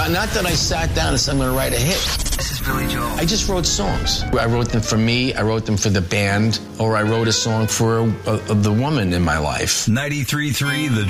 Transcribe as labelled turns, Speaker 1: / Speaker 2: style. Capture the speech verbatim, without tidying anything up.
Speaker 1: Not, not that I sat down and said I'm going to write a hit.
Speaker 2: This is Billy Joel.
Speaker 1: I just wrote songs. I wrote them for me, I wrote them for the band, or I wrote a song for a, a, the woman in my life.
Speaker 3: ninety-three point three The